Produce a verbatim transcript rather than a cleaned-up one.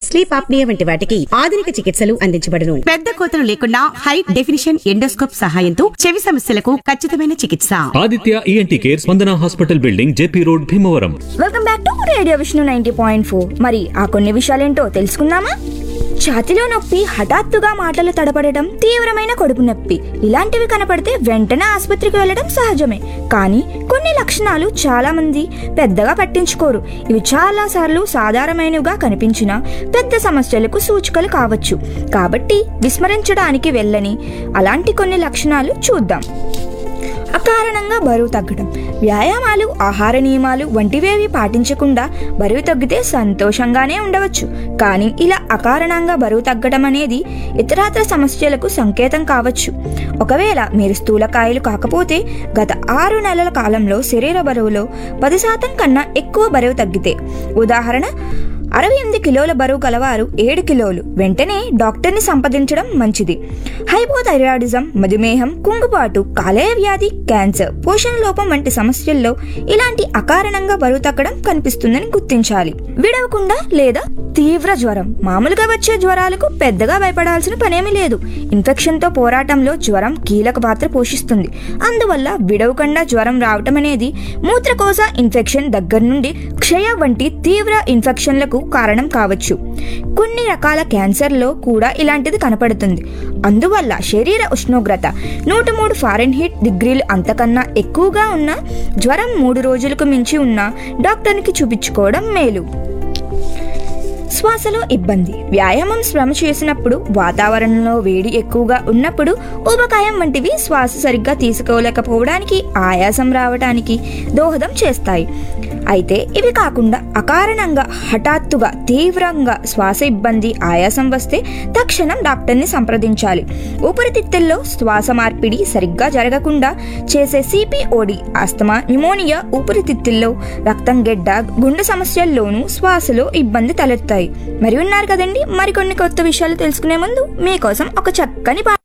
Sleep apnoea వంటి వాటికి ఆధునిక చికిత్సలు అందించబడును. పెద్ద కోతలు లేకుండా హై డెఫినిషన్ ఎండోస్కోప్ సహాయంతో చెవి సమస్యలకు ఖచ్చితమైన చికిత్స. ఆదిత్య ఈఎన్టీ కేర్, స్పందన hospital building, JP road, Bhimavaram. Welcome back to radio Vishnu ninety point four. మరి ఆ కొన్ని విషయాలేంటో తెలుసుకుందామా? ఛాతిలో నొప్పి, హఠాత్తుగా మాటలు తడపడటం, తీవ్రమైన కడుపు నొప్పి ఇలాంటివి కనపడితే వెంటనే ఆసుపత్రికి వెళ్ళడం సహజమే. కానీ కొన్ని లక్షణాలు చాలా మంది పెద్దగా పట్టించుకోరు. ఇవి చాలా సార్లు సాధారణమైనవిగా కనిపించిన పెద్ద సమస్యలకు సూచికలు కావచ్చు. కాబట్టి విస్మరించడానికి వెళ్ళని అలాంటి కొన్ని లక్షణాలు చూద్దాం. అకారణంగా బరువు తగ్గడం. వ్యాయామాలు, ఆహార నియమాలు వంటివేవి పాటించకుండా బరువు తగ్గితే సంతోషంగానే ఉండవచ్చు. కానీ ఇలా అకారణంగా బరువు తగ్గడం అనేది ఇతరాతర సమస్యలకు సంకేతం కావచ్చు. ఒకవేళ మీరు స్థూలకాయలు కాకపోతే గత ఆరు నెలల కాలంలో శరీర బరువులో పది శాతం కన్నా ఎక్కువ బరువు తగ్గితే, ఉదాహరణ అరవై ఎనిమిది కిలోల బరువు గలవారు ఏడు కిలోలు, వెంటనే డాక్టర్ని సంప్రదించడం మంచిది. హైపోథైరాయిడిజం, మధుమేహం, కుంగుబాటు, కాలేయ వ్యాధి, క్యాన్సర్, పోషణ లోపం వంటి సమస్యల్లో ఇలాంటి అకారణంగా బరువు తగ్గడం కనిపిస్తుందని గుర్తించాలి. విడవకుండా లేదా తీవ్ర జ్వరం. మామూలుగా వచ్చే జ్వరాలకు పెద్దగా భయపడాల్సిన పనేమీ లేదు. ఇన్ఫెక్షన్తో పోరాటంలో జ్వరం కీలక పాత్ర పోషిస్తుంది. అందువల్ల విడవకుండా జ్వరం రావటం అనేది మూత్రకోశ ఇన్ఫెక్షన్ దగ్గర నుండి క్షయ వంటి తీవ్ర ఇన్ఫెక్షన్లకు కారణం కావచ్చు. కొన్ని రకాల క్యాన్సర్లో కూడా ఇలాంటిది కనపడుతుంది. అందువల్ల శరీర ఉష్ణోగ్రత నూట మూడు ఫారెన్హీట్ డిగ్రీలు అంతకన్నా ఎక్కువగా ఉన్న, జ్వరం మూడు రోజులకు మించి ఉన్న డాక్టర్కి చూపించుకోవడం మేలు. శ్వాసలో ఇబ్బంది. వ్యాయామం శ్రమ చేసినప్పుడు, వాతావరణంలో వేడి ఎక్కువగా ఉన్నప్పుడు, ఊబకాయం వంటివి శ్వాస సరిగ్గా తీసుకోలేకపోవడానికి, ఆయాసం రావడానికి దోహదం చేస్తాయి. అయితే ఇవి కాకుండా అకారణంగా హఠాత్తుగా తీవ్రంగా శ్వాస ఇబ్బంది, ఆయాసం వస్తే తక్షణం డాక్టర్ని సంప్రదించాలి. ఊపిరితిత్తుల్లో శ్వాస మార్పిడి సరిగ్గా జరగకుండా చేసే సిపిఓడి, ఆస్తమా, న్యూమోనియా, ఊపిరితిత్తుల్లో రక్తం గెడ్డ, గుండె సమస్యల్లోనూ శ్వాసలో ఇబ్బంది తలెత్తాయి. మరి ఉన్నారు కదండి, మరికొన్ని కొత్త విషయాలు తెలుసుకునే ముందు మీకోసం ఒక చక్కని